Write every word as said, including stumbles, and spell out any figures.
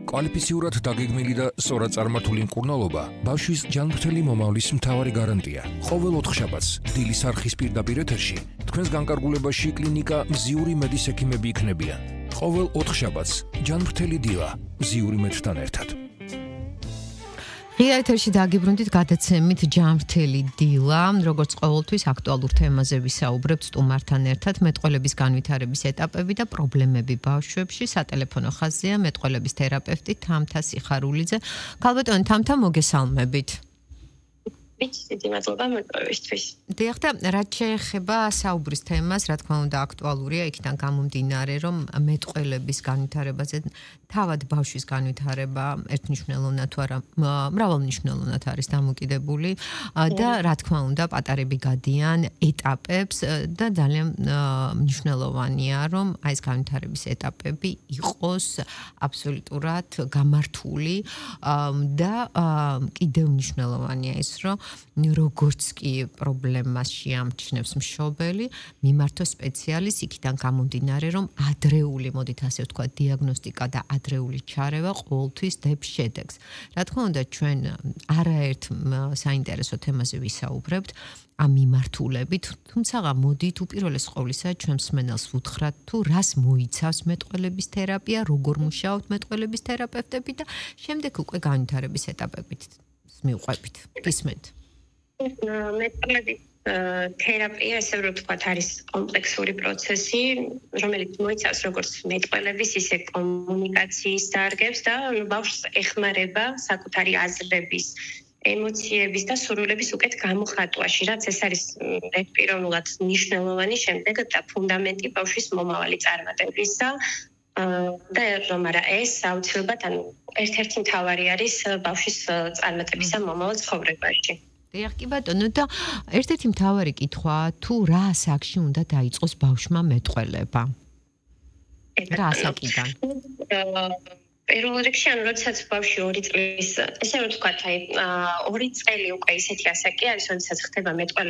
კვალიფიციურად დაგეგმილი და სწორად წარმართული მკურნალობა ბავშვის ჯანმრთელი მომავლის მთავარი გარანტია. ყოველ ოთხშაბათს დილის არხის პირდაპირ ეთერში თქვენს განკარგულებაში კლინიკა მზიური მედის ექიმები იქნებიან. ყოველ ოთხშაბათს ჯანმრთელი დილა მზიური მედთან ერთად. ღია ეთერში დაგიბრუნდით გადაცემით ჯანმრთელი დილა, როგორც ყოველთვის აქტუალურ თემაზე ვისაუბრებთ სტუმართან ერთად მეტყველების განვითარების ეტაპები და პრობლემები ბავშვებში. სატელეფონო ხაზია მეტყველების თერაპევტი თამთა სიხარულიძე. ქალბატონი თამთა, მოგესალმებით. ვიცით მადლობა მოწვევისთვის. დიახ და რაც შეეხება საუბრის თემას, რა თქმა უნდა აქტუალურია იქიდან გამომდინარე, რომ მეტყველების განვითარებაზე თავად ბავშვის განვითარება ერთმნიშვნელოვნად თუ არა მრავალმნიშვნელოვნად არის დამოკიდებული და რა თქმა უნდა პატარები გადიან ეტაპებს და ძალიან მნიშვნელოვანია რომ აი ეს განვითარების ეტაპები იყოს აბსოლუტურად გამართული და კიდევ მნიშვნელოვანია ის რომ როგორც კი პრობლემას შეამჩნევს მშობელი, მიმართოს სპეციალისტს იქიდან გამომდინარე, რომ ადრეული, მოდით ასე ვთქვათ, დიაგნოსტიკა და ადრეული ჩარევა ყოველთვის დებს შედეგს. რა თქმა უნდა, ჩვენ არაერთ საინტერესო თემაზე ვისაუბრებთ ამ მიმართულებით, თუმცა მოდით უპირველეს ყოვლისა ჩვენ მსმენელს ვუთხრათ, თუ რას მოიცავს მეტყველების თერაპია, როგორ მუშაობთ მეტყველების თერაპევტები და შემდეგ უკვე განვითარების ეტაპებით მივყვებით. გისმენთ. მეტყველების თერაპია, ესე რომ ვთქვათ, არის კომპლექსური პროცესი, რომელიც მოიცავს როგორც მეტყველების, ისე კომუნიკაციის დარგებს და ბავშვს ეხმარება საკუთარი აზრების, ემოციების და სურვილების უკეთ გამოხატვაში, რაც ეს არის ერთპიროვნულად მნიშვნელოვანი შემდეგ და ფუნდამენტი ბავშვის მომავალი წარმატებისა. და რომ არა ეს აუცილებლად ანუ ერთ-ერთი მთავარი არის ბავშვის წარმატებისა მომავალ ცხოვრებაში. დიახ, კი ბატონო და ერთ-ერთი მთავარი კითხვა თუ რა ასაკში უნდა დაიწყოს ბავშვმა მეტყველება? რა ასაკიდან? პირველ რიგში ანუ როდესაც ბავშვი ორი წლის, ესე რომ ვთქვათ, აი ორი წელი უკვე ისეთი ასაკი არის, როდესაც ხდება მეტყველება